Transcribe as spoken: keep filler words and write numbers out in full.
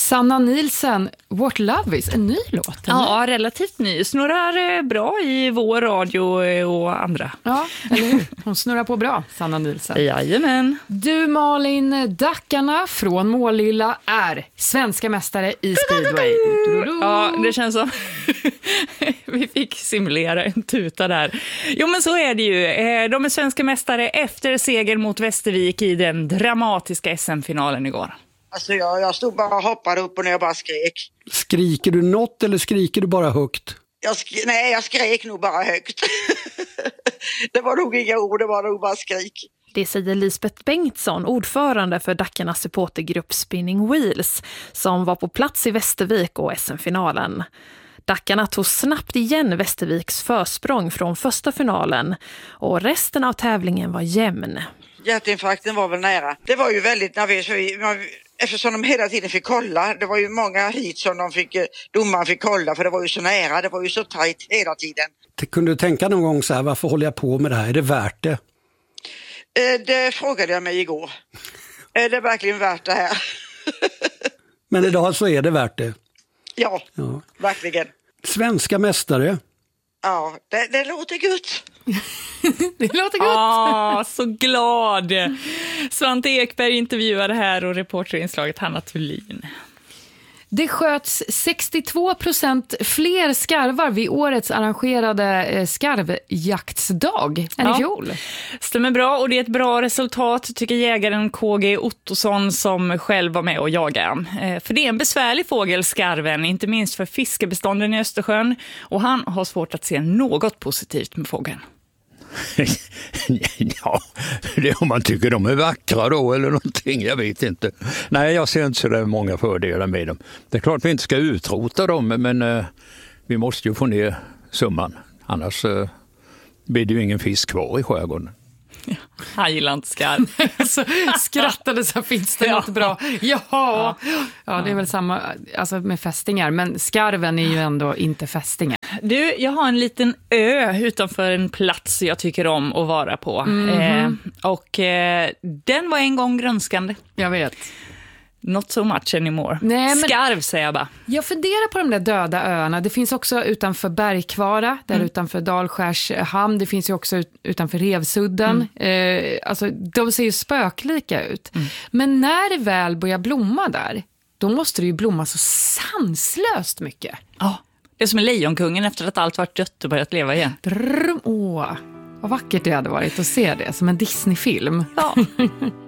Sanna Nielsen, What Love Is, en ny låt. Eller? Ja, relativt ny. Snurrar bra i vår radio och andra. Ja, eller hur? Hon snurrar på bra, Sanna Nielsen. Jajamän. Du Malin, Dackarna från Målilla är svenska mästare i speedway. Ja, det känns som vi fick simulera en tuta där. Jo, men så är det ju. De är svenska mästare efter seger mot Västervik i den dramatiska S M-finalen igår. Alltså jag, jag stod bara och hoppade upp och ner och bara skrek. Skriker du något eller skriker du bara högt? Jag sk- nej, jag skrek nog bara högt. Det var nog inga ord, det var nog bara skrik. Det säger Lisbeth Bengtsson, ordförande för Dackarnas supportergrupp Spinning Wheels, som var på plats i Västervik och S M-finalen. Dackarna tog snabbt igen Västerviks försprång från första finalen och resten av tävlingen var jämn. Hjärtinfarkten var väl nära. Det var ju väldigt nervöst eftersom de hela tiden fick kolla. Det var ju många hit som de fick, domaren fick kolla för det var ju så nära. Det var ju så tajt hela tiden. Kunde du tänka någon gång så här, varför håller jag på med det här? Är det värt det? Det frågade jag mig igår. Är det verkligen värt det här? Men idag så är det värt det. Ja, ja. Verkligen. Svenska mästare. Ja, det, det låter gott. Det låter gott. Ah, så glad. Svante Ekberg intervjuade här och reporterinslaget Hanna Thulin. Det sköts sextiotvå procent fler skarvar vid årets arrangerade skarvjaktsdag än i fjol. Stämmer bra, och det är ett bra resultat tycker jägaren K G Ottosson som själv var med och jagade. För det är en besvärlig fågel, skarven, inte minst för fiskebestånden i Östersjön, och han har svårt att se något positivt med fågeln. Ja, det är om man tycker de är vackra då eller någonting, jag vet inte. Nej, jag ser inte så där många fördelar med dem. Det är klart vi inte ska utrota dem, men eh, vi måste ju få ner summan. Annars eh, blir det ju ingen fisk kvar i skärgården. Ja, han gillar inte skarv. Så skrattade så finns det ja. något bra. Ja. Ja. ja, det är väl samma alltså med fästingar, men skarven är ju ändå inte fästingar. Du, jag har en liten ö utanför en plats jag tycker om att vara på. Mm-hmm. Eh, och eh, den var en gång grönskande. Jag vet. Not so much anymore. Nej, men skarv säger jag bara. Jag funderar på de där döda öarna. Det finns också utanför Bergkvara, där mm. utanför Dalskärs hamn. Det finns ju också ut, utanför Revsudden. Mm. Eh, alltså, de ser ju spöklika ut. Mm. Men när det väl börjar blomma där, då måste det ju blomma så sanslöst mycket. Ja, det är som en lejonkungen efter att allt varit dött och börjat leva igen. Drrm, åh, vad vackert det hade varit att se det som en Disney-film. Ja.